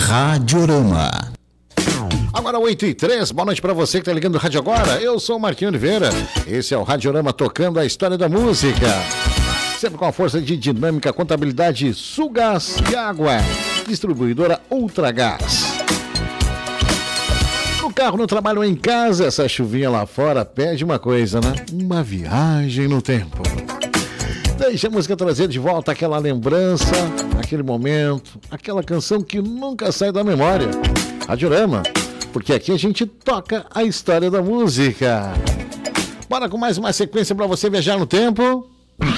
Radiorama. Agora 8h03, boa noite pra você que tá ligando o rádio agora. Eu sou o Marquinhos Oliveira. Esse é o Radiorama tocando a história da música. Sempre com a força de Dinâmica Contabilidade, Sulgás e Água. Distribuidora Ultragás. No carro, no trabalho ou em casa, essa chuvinha lá fora pede uma coisa, né? Uma viagem no tempo. Deixa a música trazer de volta aquela lembrança, aquele momento, aquela canção que nunca sai da memória. Radiorama, porque aqui a gente toca a história da música. Bora com mais uma sequência para você viajar no tempo.